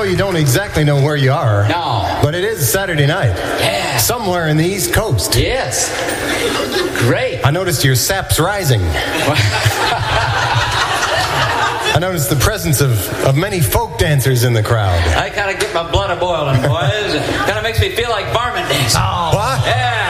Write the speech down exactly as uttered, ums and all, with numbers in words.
you don't exactly know where you are. No. But it is Saturday night. Yeah. Somewhere in the East Coast. Yes. Great. I noticed your sap's rising. I noticed the presence of, of many folk dancers in the crowd. I kind of get my blood a-boiling, boys. Kind of makes me feel like varmint dancing. Oh. What? Yeah.